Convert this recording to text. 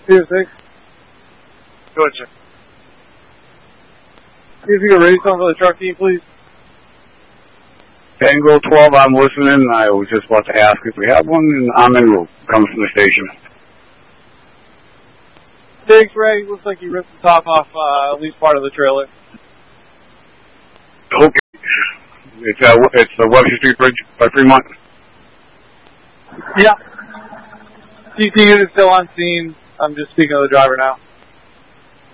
Here, 6. Gotcha. See if you can raise something for the truck team, please. Tango 12, I'm listening. I was just about to ask if we have one, and I'm en route. Comes from the station. 6, Ray. Looks like you ripped the top off at least part of the trailer. Okay. It's the Webster Street Bridge by Fremont. Yeah. CT unit still on scene. I'm just speaking to the driver now.